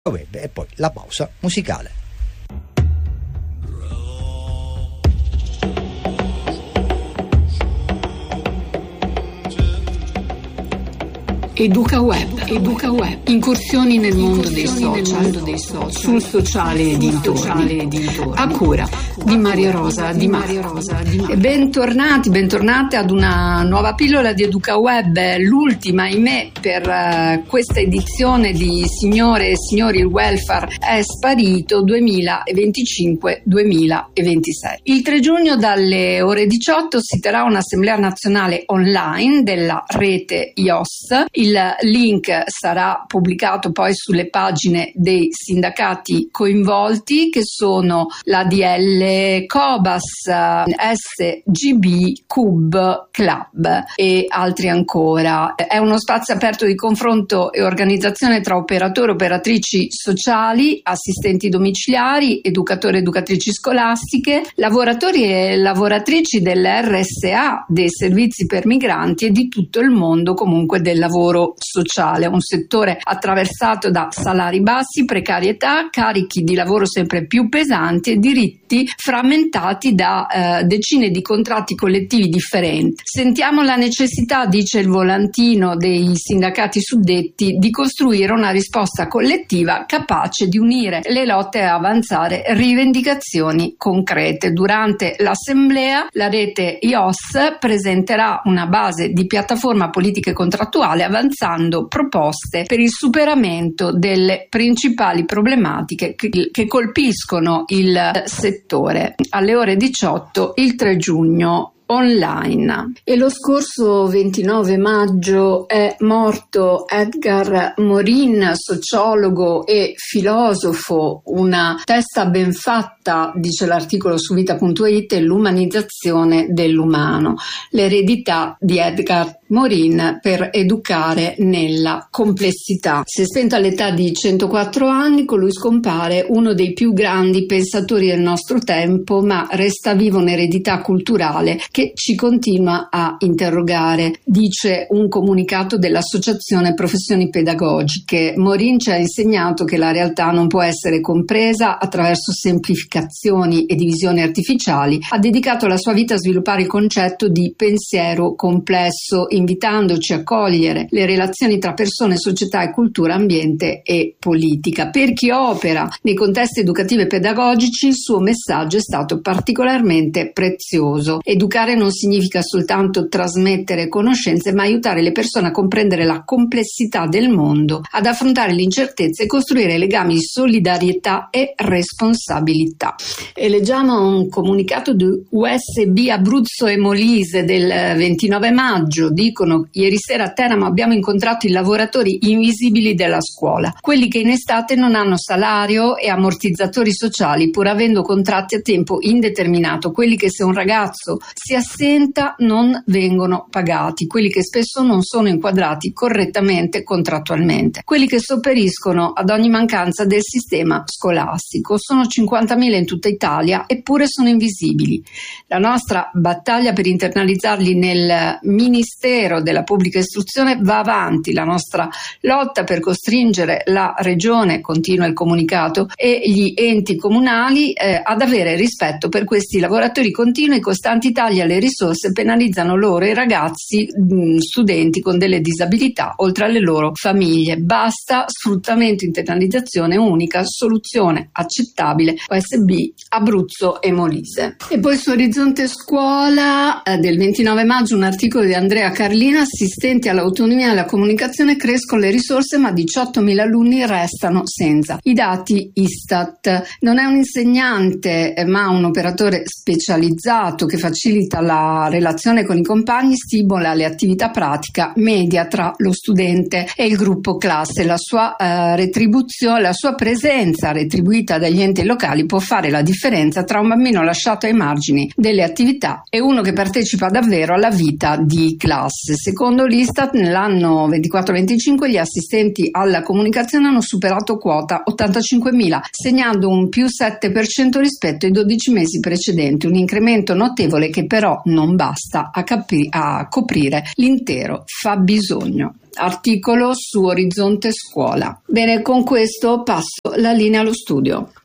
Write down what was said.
web e poi la pausa musicale. Educa Web. Incursioni nel mondo dei social, sul sociale e dintorni. A cura di Maria Rosa Di Maio. E bentornate ad una nuova pillola di Educa Web, l'ultima, ahimè, per questa edizione di Signore e Signori, il welfare è sparito 2025-2026. Il 3 giugno dalle ore 18 si terrà un'assemblea nazionale online della rete IOS. Il link sarà pubblicato poi sulle pagine dei sindacati coinvolti, che sono l'ADL, Cobas, SGB, CUB, Club e altri ancora. È uno spazio aperto di confronto e organizzazione tra operatori e operatrici sociali, assistenti domiciliari, educatori e educatrici scolastiche, lavoratori e lavoratrici dell'RSA, dei servizi per migranti e di tutto il mondo comunque del lavoro sociale, un settore attraversato da salari bassi, precarietà, carichi di lavoro sempre più pesanti e diritti frammentati da decine di contratti collettivi differenti. Sentiamo la necessità, dice il volantino dei sindacati suddetti, di costruire una risposta collettiva capace di unire le lotte e avanzare rivendicazioni concrete. Durante l'assemblea la rete IOS presenterà una base di piattaforma politica e contrattuale, avanzando proposte per il superamento delle principali problematiche che colpiscono il settore. Alle ore 18 il 3 giugno online. E lo scorso 29 maggio è morto Edgar Morin, sociologo e filosofo, una testa ben fatta, dice l'articolo su vita.it, l'umanizzazione dell'umano, l'eredità di Edgar Morin per educare nella complessità. Si è spento all'età di 104 anni, con lui scompare uno dei più grandi pensatori del nostro tempo, ma resta viva un'eredità culturale che ci continua a interrogare, dice un comunicato dell'Associazione Professioni Pedagogiche. Morin ci ha insegnato che la realtà non può essere compresa attraverso semplificazioni e divisioni artificiali. Ha dedicato la sua vita a sviluppare il concetto di pensiero complesso, invitandoci a cogliere le relazioni tra persone, società e cultura, ambiente e politica. Per chi opera nei contesti educativi e pedagogici, il suo messaggio è stato particolarmente prezioso. Educare non significa soltanto trasmettere conoscenze, ma aiutare le persone a comprendere la complessità del mondo, ad affrontare l'incertezza e costruire legami di solidarietà e responsabilità. E leggiamo un comunicato di USB Abruzzo e Molise del 29 maggio. Dicono: ieri sera a Teramo abbiamo incontrato i lavoratori invisibili della scuola, quelli che in estate non hanno salario e ammortizzatori sociali pur avendo contratti a tempo indeterminato, quelli che se un ragazzo si assenta non vengono pagati, quelli che spesso non sono inquadrati correttamente contrattualmente, quelli che sopperiscono ad ogni mancanza del sistema scolastico. Sono 50.000 in tutta Italia, eppure sono invisibili. La nostra battaglia per internalizzarli nel Ministero della Pubblica Istruzione va avanti, la nostra lotta per costringere la Regione, continua il comunicato, e gli enti comunali ad avere rispetto per questi lavoratori. Continui e costanti tagli alle risorse penalizzano loro e i ragazzi studenti con delle disabilità, oltre alle loro famiglie. Basta sfruttamento, internalizzazione unica, soluzione accettabile. USB Abruzzo e Molise. E poi su Orizzonte Scuola del 29 maggio un articolo di Andrea Carlina: assistenti all'autonomia e alla comunicazione, crescono le risorse ma 18.000 alunni restano senza. I dati Istat. Non è un insegnante ma un operatore specializzato che facilita la relazione con i compagni, stimola le attività pratica, media tra lo studente e il gruppo classe. La sua retribuzione, la sua presenza retribuita dagli enti locali può fare la differenza tra un bambino lasciato ai margini delle attività e uno che partecipa davvero alla vita di classe. Secondo l'Istat, nell'anno 24-25 gli assistenti alla comunicazione hanno superato quota 85.000, segnando un più 7% rispetto ai 12 mesi precedenti, un incremento notevole che per però non basta a coprire l'intero fabbisogno. Articolo su Orizzonte Scuola. Bene, con questo passo la linea allo studio.